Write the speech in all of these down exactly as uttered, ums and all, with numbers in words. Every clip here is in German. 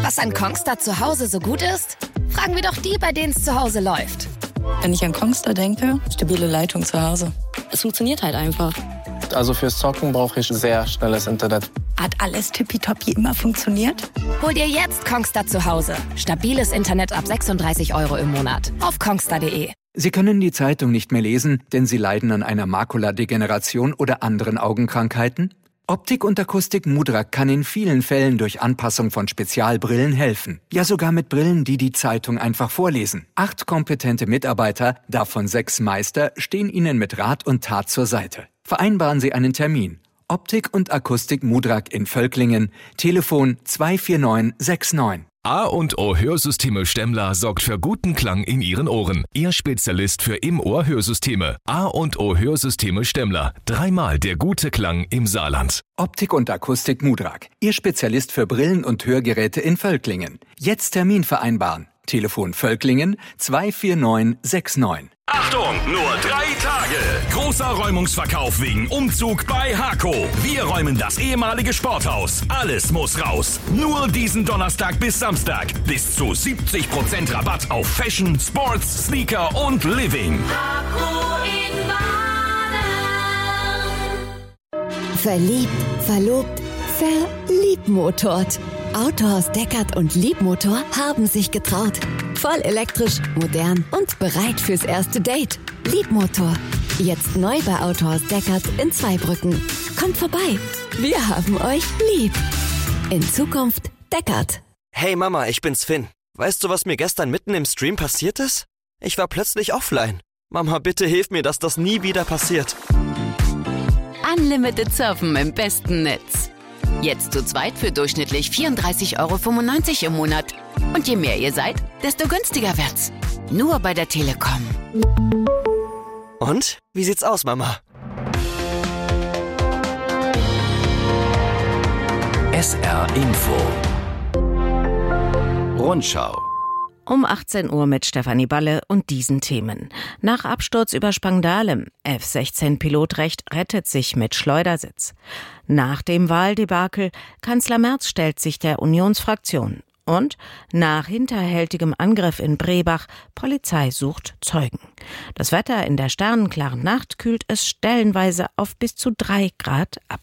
Was an Kongstar zu Hause so gut ist? Fragen wir doch die, bei denen es zu Hause läuft. Wenn ich an Kongstar denke, stabile Leitung zu Hause. Es funktioniert halt einfach. Also fürs Zocken brauche ich sehr schnelles Internet. Hat alles tippitoppi immer funktioniert? Hol dir jetzt Kongstar zu Hause. Stabiles Internet ab sechsunddreißig Euro im Monat. Auf kongstar punkt de. Sie können die Zeitung nicht mehr lesen, denn Sie leiden an einer Makuladegeneration oder anderen Augenkrankheiten? Optik und Akustik Mudrak kann in vielen Fällen durch Anpassung von Spezialbrillen helfen. Ja, sogar mit Brillen, die die Zeitung einfach vorlesen. Acht kompetente Mitarbeiter, davon sechs Meister, stehen Ihnen mit Rat und Tat zur Seite. Vereinbaren Sie einen Termin. Optik und Akustik Mudrak in Völklingen. Telefon zwei vier neun sechs neun. A und O Hörsysteme Stemmler sorgt für guten Klang in Ihren Ohren. Ihr Spezialist für Im-Ohr-Hörsysteme. A und O Hörsysteme Stemmler. Dreimal der gute Klang im Saarland. Optik und Akustik Mudrak. Ihr Spezialist für Brillen und Hörgeräte in Völklingen. Jetzt Termin vereinbaren. Telefon Völklingen zwei vier neun sechs neun. Achtung, nur drei Tage. Großer Räumungsverkauf wegen Umzug bei Haco. Wir räumen das ehemalige Sporthaus. Alles muss raus. Nur diesen Donnerstag bis Samstag. Bis zu siebzig Prozent Rabatt auf Fashion, Sports, Sneaker und Living. Haco in Baden. Verliebt, verlobt, verliebmotort. Autohaus Deckert und Liebmotor haben sich getraut. Voll elektrisch, modern und bereit fürs erste Date. Liebmotor. Jetzt neu bei Autohaus Deckert in Zweibrücken. Kommt vorbei. Wir haben euch lieb. In Zukunft Deckert. Hey Mama, ich bin's Finn. Weißt du, was mir gestern mitten im Stream passiert ist? Ich war plötzlich offline. Mama, bitte hilf mir, dass das nie wieder passiert. Unlimited Surfen im besten Netz. Jetzt zu zweit für durchschnittlich vierunddreißig Euro fünfundneunzig im Monat. Und je mehr ihr seid, desto günstiger wird's. Nur bei der Telekom. Und? Wie sieht's aus, Mama? S R Info Rundschau Um achtzehn Uhr mit Stefanie Balle und diesen Themen. Nach Absturz über Spangdahlem. F sechzehn Pilotrecht rettet sich mit Schleudersitz. Nach dem Wahldebakel. Kanzler Merz stellt sich der Unionsfraktion. Und nach hinterhältigem Angriff in Brebach. Polizei sucht Zeugen. Das Wetter in der sternenklaren Nacht kühlt es stellenweise auf bis zu drei Grad ab.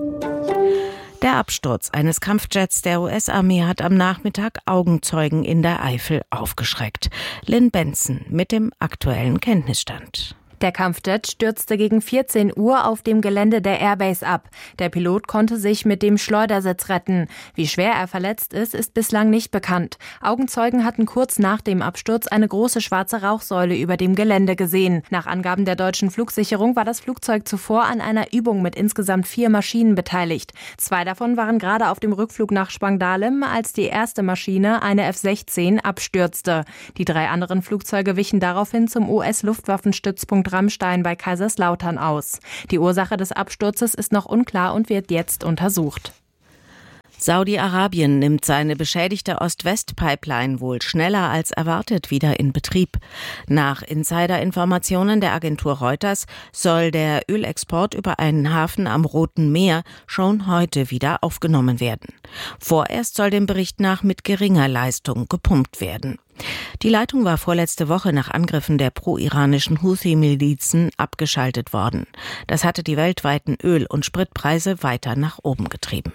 Der Absturz eines Kampfjets der U S-Armee hat am Nachmittag Augenzeugen in der Eifel aufgeschreckt. Lynn Benson mit dem aktuellen Kenntnisstand. Der Kampfjet stürzte gegen vierzehn Uhr auf dem Gelände der Airbase ab. Der Pilot konnte sich mit dem Schleudersitz retten. Wie schwer er verletzt ist, ist bislang nicht bekannt. Augenzeugen hatten kurz nach dem Absturz eine große schwarze Rauchsäule über dem Gelände gesehen. Nach Angaben der deutschen Flugsicherung war das Flugzeug zuvor an einer Übung mit insgesamt vier Maschinen beteiligt. Zwei davon waren gerade auf dem Rückflug nach Spangdahlem, als die erste Maschine, eine F sechzehn, abstürzte. Die drei anderen Flugzeuge wichen daraufhin zum U S-Luftwaffenstützpunkt Ramstein bei Kaiserslautern aus. Die Ursache des Absturzes ist noch unklar und wird jetzt untersucht. Saudi-Arabien nimmt seine beschädigte Ost-West-Pipeline wohl schneller als erwartet wieder in Betrieb. Nach Insider-Informationen der Agentur Reuters soll der Ölexport über einen Hafen am Roten Meer schon heute wieder aufgenommen werden. Vorerst soll dem Bericht nach mit geringer Leistung gepumpt werden. Die Leitung war vorletzte Woche nach Angriffen der pro-iranischen Houthi-Milizen abgeschaltet worden. Das hatte die weltweiten Öl- und Spritpreise weiter nach oben getrieben.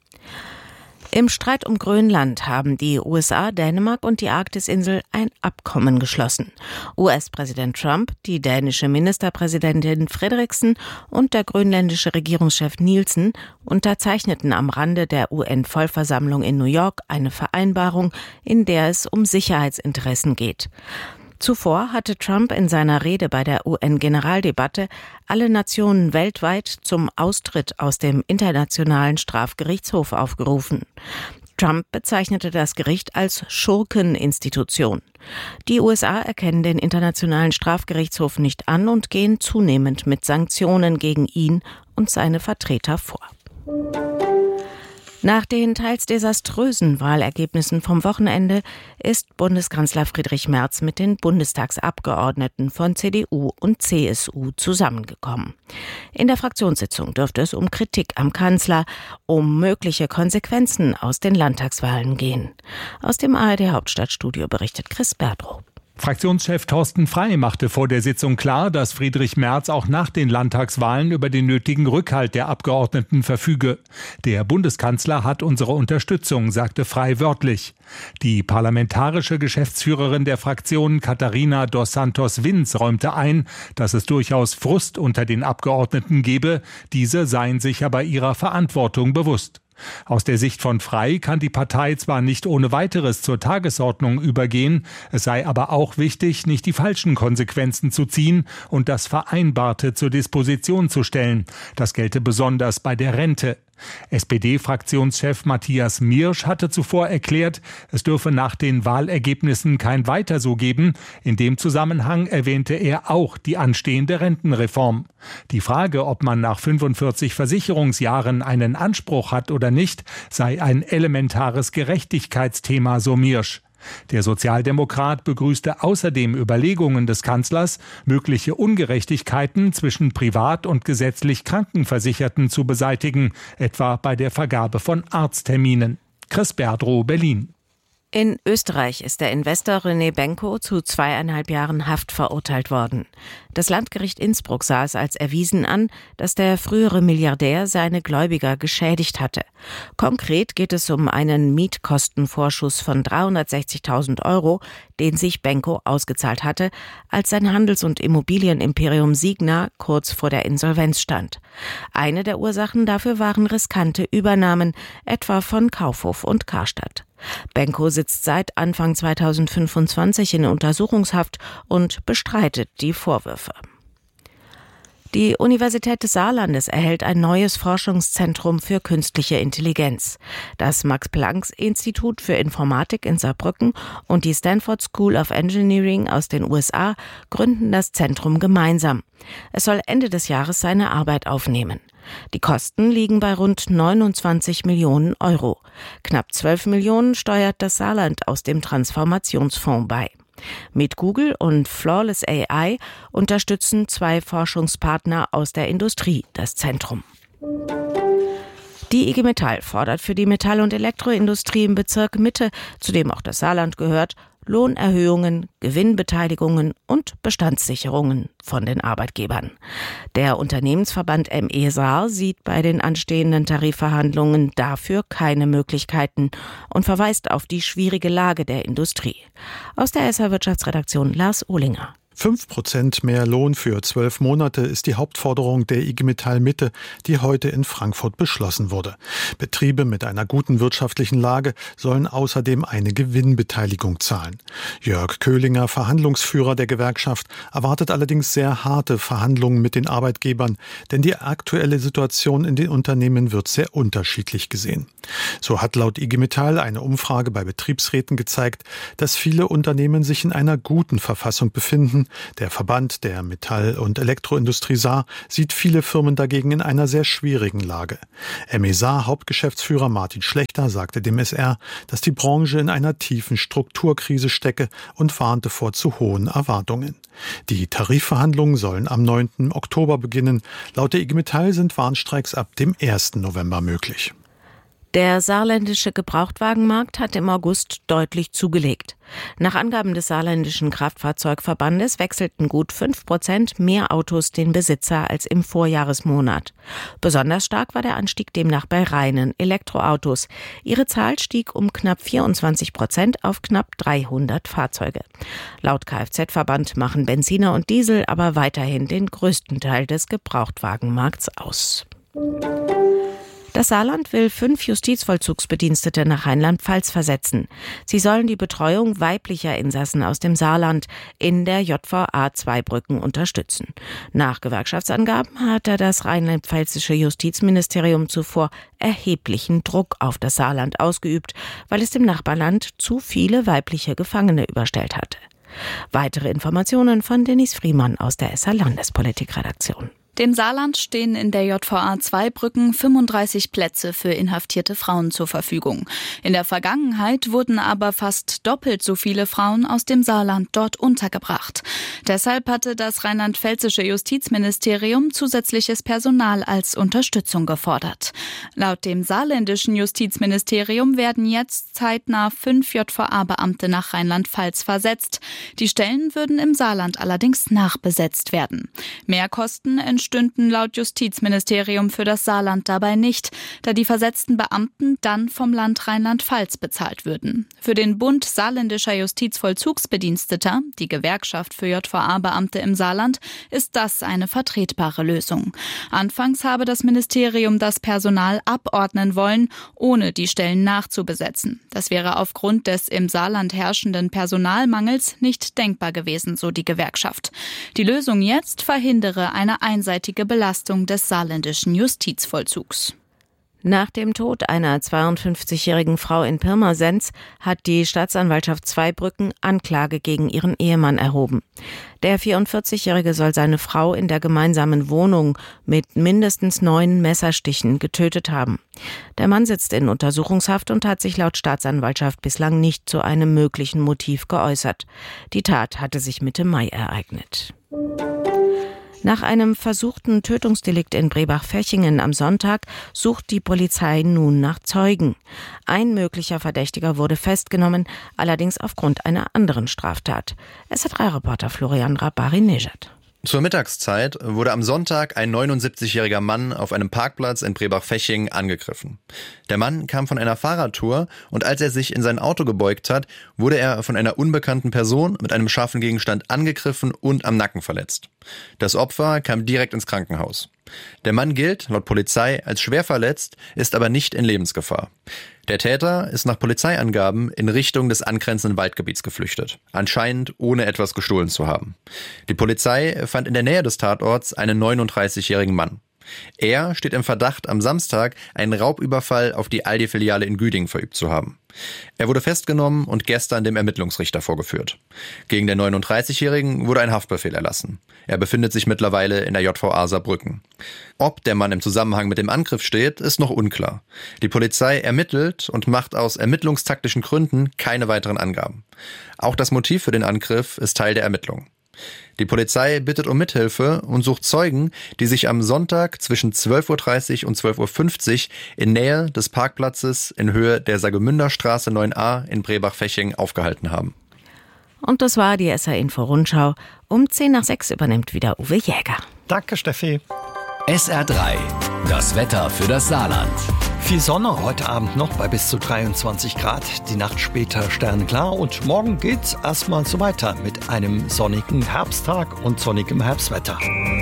Im Streit um Grönland haben die U S A, Dänemark und die Arktisinsel ein Abkommen geschlossen. U S-Präsident Trump, die dänische Ministerpräsidentin Frederiksen und der grönländische Regierungschef Nielsen unterzeichneten am Rande der U N-Vollversammlung in New York eine Vereinbarung, in der es um Sicherheitsinteressen geht. Zuvor hatte Trump in seiner Rede bei der U N-Generaldebatte alle Nationen weltweit zum Austritt aus dem Internationalen Strafgerichtshof aufgerufen. Trump bezeichnete das Gericht als Schurkeninstitution. Die U S A erkennen den Internationalen Strafgerichtshof nicht an und gehen zunehmend mit Sanktionen gegen ihn und seine Vertreter vor. Nach den teils desaströsen Wahlergebnissen vom Wochenende ist Bundeskanzler Friedrich Merz mit den Bundestagsabgeordneten von C D U und C S U zusammengekommen. In der Fraktionssitzung dürfte es um Kritik am Kanzler, um mögliche Konsequenzen aus den Landtagswahlen gehen. Aus dem A R D Hauptstadtstudio berichtet Chris Berdrow. Fraktionschef Thorsten Frey machte vor der Sitzung klar, dass Friedrich Merz auch nach den Landtagswahlen über den nötigen Rückhalt der Abgeordneten verfüge. Der Bundeskanzler hat unsere Unterstützung, sagte Frey wörtlich. Die parlamentarische Geschäftsführerin der Fraktion Katharina dos Santos Vins räumte ein, dass es durchaus Frust unter den Abgeordneten gebe, diese seien sich aber ihrer Verantwortung bewusst. Aus der Sicht von Frey kann die Partei zwar nicht ohne weiteres zur Tagesordnung übergehen, es sei aber auch wichtig, nicht die falschen Konsequenzen zu ziehen und das Vereinbarte zur Disposition zu stellen. Das gelte besonders bei der Rente. S P D-Fraktionschef Matthias Miersch hatte zuvor erklärt, es dürfe nach den Wahlergebnissen kein Weiter so geben. In dem Zusammenhang erwähnte er auch die anstehende Rentenreform. Die Frage, ob man nach fünfundvierzig Versicherungsjahren einen Anspruch hat oder nicht, sei ein elementares Gerechtigkeitsthema, so Miersch. Der Sozialdemokrat begrüßte außerdem Überlegungen des Kanzlers, mögliche Ungerechtigkeiten zwischen privat und gesetzlich Krankenversicherten zu beseitigen, etwa bei der Vergabe von Arztterminen. Chris Berdrow, Berlin. In Österreich ist der Investor René Benko zu zweieinhalb Jahren Haft verurteilt worden. Das Landgericht Innsbruck sah es als erwiesen an, dass der frühere Milliardär seine Gläubiger geschädigt hatte. Konkret geht es um einen Mietkostenvorschuss von dreihundertsechzigtausend Euro, den sich Benko ausgezahlt hatte, als sein Handels- und Immobilienimperium Signa kurz vor der Insolvenz stand. Eine der Ursachen dafür waren riskante Übernahmen, etwa von Kaufhof und Karstadt. Benko sitzt seit Anfang zweitausendfünfundzwanzig in Untersuchungshaft und bestreitet die Vorwürfe. Die Universität des Saarlandes erhält ein neues Forschungszentrum für künstliche Intelligenz. Das Max-Planck-Institut für Informatik in Saarbrücken und die Stanford School of Engineering aus den U S A gründen das Zentrum gemeinsam. Es soll Ende des Jahres seine Arbeit aufnehmen. Die Kosten liegen bei rund neunundzwanzig Millionen Euro. Knapp zwölf Millionen steuert das Saarland aus dem Transformationsfonds bei. Mit Google und Flawless A I unterstützen zwei Forschungspartner aus der Industrie das Zentrum. Die I G Metall fordert für die Metall- und Elektroindustrie im Bezirk Mitte, zu dem auch das Saarland gehört, Lohnerhöhungen, Gewinnbeteiligungen und Bestandssicherungen von den Arbeitgebern. Der Unternehmensverband M E Saar sieht bei den anstehenden Tarifverhandlungen dafür keine Möglichkeiten und verweist auf die schwierige Lage der Industrie. Aus der S R-Wirtschaftsredaktion Lars Ohlinger. Fünf Prozent mehr Lohn für zwölf Monate ist die Hauptforderung der I G Metall Mitte, die heute in Frankfurt beschlossen wurde. Betriebe mit einer guten wirtschaftlichen Lage sollen außerdem eine Gewinnbeteiligung zahlen. Jörg Köhlinger, Verhandlungsführer der Gewerkschaft, erwartet allerdings sehr harte Verhandlungen mit den Arbeitgebern, denn die aktuelle Situation in den Unternehmen wird sehr unterschiedlich gesehen. So hat laut I G Metall eine Umfrage bei Betriebsräten gezeigt, dass viele Unternehmen sich in einer guten Verfassung befinden. Der Verband der Metall- und Elektroindustrie Saar sieht viele Firmen dagegen in einer sehr schwierigen Lage. M E Saar Hauptgeschäftsführer Martin Schlechter sagte dem S R, dass die Branche in einer tiefen Strukturkrise stecke und warnte vor zu hohen Erwartungen. Die Tarifverhandlungen sollen am neunten Oktober beginnen. Laut der I G Metall sind Warnstreiks ab dem ersten November möglich. Der saarländische Gebrauchtwagenmarkt hat im August deutlich zugelegt. Nach Angaben des saarländischen Kraftfahrzeugverbandes wechselten gut fünf Prozent mehr Autos den Besitzer als im Vorjahresmonat. Besonders stark war der Anstieg demnach bei reinen Elektroautos. Ihre Zahl stieg um knapp vierundzwanzig Prozent auf knapp dreihundert Fahrzeuge. Laut Kfz-Verband machen Benziner und Diesel aber weiterhin den größten Teil des Gebrauchtwagenmarkts aus. Das Saarland will fünf Justizvollzugsbedienstete nach Rheinland-Pfalz versetzen. Sie sollen die Betreuung weiblicher Insassen aus dem Saarland in der J V A Zweibrücken unterstützen. Nach Gewerkschaftsangaben hatte das rheinland-pfälzische Justizministerium zuvor erheblichen Druck auf das Saarland ausgeübt, weil es dem Nachbarland zu viele weibliche Gefangene überstellt hatte. Weitere Informationen von Dennis Friemann aus der S R-Landespolitikredaktion. Dem Saarland stehen in der J V A zwei Brücken fünfunddreißig Plätze für inhaftierte Frauen zur Verfügung. In der Vergangenheit wurden aber fast doppelt so viele Frauen aus dem Saarland dort untergebracht. Deshalb hatte das rheinland-pfälzische Justizministerium zusätzliches Personal als Unterstützung gefordert. Laut dem saarländischen Justizministerium werden jetzt zeitnah fünf J V A-Beamte nach Rheinland-Pfalz versetzt. Die Stellen würden im Saarland allerdings nachbesetzt werden. Mehrkosten entstünden laut Justizministerium für das Saarland dabei nicht, da die versetzten Beamten dann vom Land Rheinland-Pfalz bezahlt würden. Für den Bund saarländischer Justizvollzugsbediensteter, die Gewerkschaft für J V A-Beamte im Saarland, ist das eine vertretbare Lösung. Anfangs habe das Ministerium das Personal abordnen wollen, ohne die Stellen nachzubesetzen. Das wäre aufgrund des im Saarland herrschenden Personalmangels nicht denkbar gewesen, so die Gewerkschaft. Die Lösung jetzt verhindere eine einseitige Belastung des saarländischen Justizvollzugs. Nach dem Tod einer zweiundfünfzigjährigen Frau in Pirmasens hat die Staatsanwaltschaft Zweibrücken Anklage gegen ihren Ehemann erhoben. Der vierundvierzigjährige soll seine Frau in der gemeinsamen Wohnung mit mindestens neun Messerstichen getötet haben. Der Mann sitzt in Untersuchungshaft und hat sich laut Staatsanwaltschaft bislang nicht zu einem möglichen Motiv geäußert. Die Tat hatte sich Mitte Mai ereignet. Nach einem versuchten Tötungsdelikt in Brebach-Vechingen am Sonntag sucht die Polizei nun nach Zeugen. Ein möglicher Verdächtiger wurde festgenommen, allerdings aufgrund einer anderen Straftat. S R drei Reporter Florian Rabari-Nejad. Zur Mittagszeit wurde am Sonntag ein neunundsiebzigjähriger Mann auf einem Parkplatz in Brebach-Vechingen angegriffen. Der Mann kam von einer Fahrradtour und als er sich in sein Auto gebeugt hat, wurde er von einer unbekannten Person mit einem scharfen Gegenstand angegriffen und am Nacken verletzt. Das Opfer kam direkt ins Krankenhaus. Der Mann gilt, laut Polizei, als schwer verletzt, ist aber nicht in Lebensgefahr. Der Täter ist nach Polizeiangaben in Richtung des angrenzenden Waldgebiets geflüchtet, anscheinend ohne etwas gestohlen zu haben. Die Polizei fand in der Nähe des Tatorts einen neununddreißigjährigen Mann. Er steht im Verdacht, am Samstag einen Raubüberfall auf die Aldi-Filiale in Güdingen verübt zu haben. Er wurde festgenommen und gestern dem Ermittlungsrichter vorgeführt. Gegen den neununddreißigjährigen wurde ein Haftbefehl erlassen. Er befindet sich mittlerweile in der J V A Saarbrücken. Ob der Mann im Zusammenhang mit dem Angriff steht, ist noch unklar. Die Polizei ermittelt und macht aus ermittlungstaktischen Gründen keine weiteren Angaben. Auch das Motiv für den Angriff ist Teil der Ermittlungen. Die Polizei bittet um Mithilfe und sucht Zeugen, die sich am Sonntag zwischen zwölf Uhr dreißig und zwölf Uhr fünfzig in Nähe des Parkplatzes in Höhe der Saargemünderstraße neun a in Brebach-Vechingen aufgehalten haben. Und das war die S R-Info Rundschau. Um zehn nach sechs übernimmt wieder Uwe Jäger. Danke, Steffi. S R drei, das Wetter für das Saarland. Viel Sonne heute Abend noch bei bis zu dreiundzwanzig Grad. Die Nacht später sternklar und morgen geht's erstmal so weiter mit einem sonnigen Herbsttag und sonnigem Herbstwetter.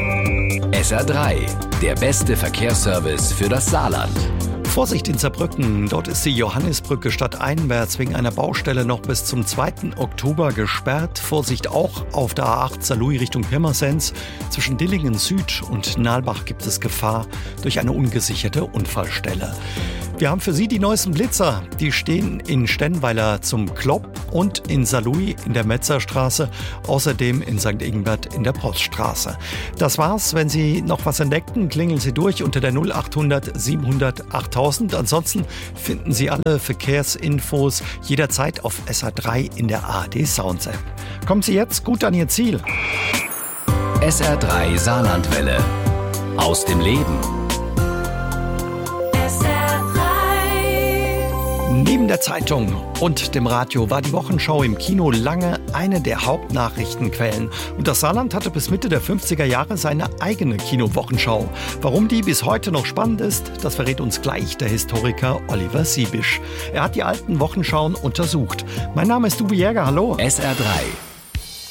S R drei, der beste Verkehrsservice für das Saarland. Vorsicht in Saarbrücken, dort ist die Johannisbrücke stadteinwärts wegen einer Baustelle noch bis zum zweiten Oktober gesperrt. Vorsicht auch auf der A acht Saarlouis Richtung Pirmasens. Zwischen Dillingen Süd und Nalbach gibt es Gefahr durch eine ungesicherte Unfallstelle. Wir haben für Sie die neuesten Blitzer. Die stehen in Stennweiler zum Klopp und in Saarlouis in der Metzerstraße, außerdem in Sankt Ingbert in der Poststraße. Das war's. Wenn Sie noch was entdeckten, klingeln Sie durch unter der null achthundert siebenhundert achttausend. Ansonsten finden Sie alle Verkehrsinfos jederzeit auf S R drei in der A R D Sounds App. Kommen Sie jetzt gut an Ihr Ziel. S R drei Saarlandwelle. Aus dem Leben. Neben der Zeitung und dem Radio war die Wochenschau im Kino lange eine der Hauptnachrichtenquellen. Und das Saarland hatte bis Mitte der fünfziger Jahre seine eigene Kinowochenschau. Warum die bis heute noch spannend ist, das verrät uns gleich der Historiker Oliver Siebisch. Er hat die alten Wochenschauen untersucht. Mein Name ist Uwe Jäger, hallo. S R drei.